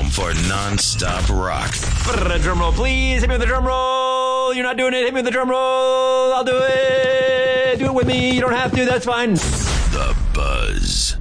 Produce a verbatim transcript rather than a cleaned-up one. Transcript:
for non-stop rock. Drum roll, please. Hit me with the drum roll. You're not doing it. Hit me with the drum roll. I'll do it. Do it with me. You don't have to. That's fine. The Buzz.